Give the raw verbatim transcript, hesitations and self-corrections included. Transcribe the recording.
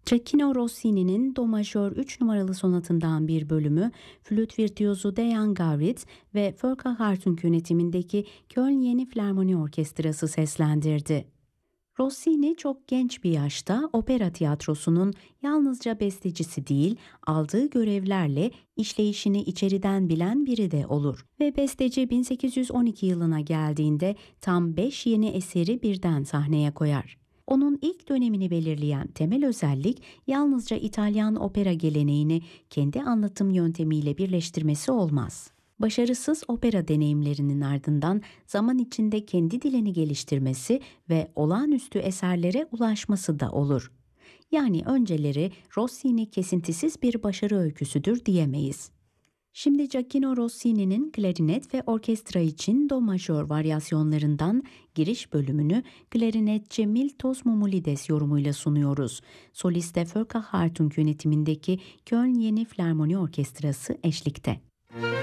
Gioacchino Rossini'nin Do majör üç numaralı sonatından bir bölümü flüt virtüozu Dejan Gavritz ve Volker Hartung yönetimindeki Köln Yeni Filarmoni Orkestrası seslendirdi. Rossini çok genç bir yaşta opera tiyatrosunun yalnızca bestecisi değil, aldığı görevlerle işleyişini içeriden bilen biri de olur. Ve besteci bin sekiz yüz on iki yılına geldiğinde tam beş yeni eseri birden sahneye koyar. Onun ilk dönemini belirleyen temel özellik yalnızca İtalyan opera geleneğini kendi anlatım yöntemiyle birleştirmesi olmaz. Başarısız opera deneyimlerinin ardından zaman içinde kendi dilini geliştirmesi ve olağanüstü eserlere ulaşması da olur. Yani önceleri Rossini kesintisiz bir başarı öyküsüdür diyemeyiz. Şimdi Gioacchino Rossini'nin klarinet ve orkestra için do majör varyasyonlarından giriş bölümünü klarinetçi Miltos Mumulides yorumuyla sunuyoruz. Soliste Volker Hartung yönetimindeki Köln Yeni Filarmoni Orkestrası eşlikte.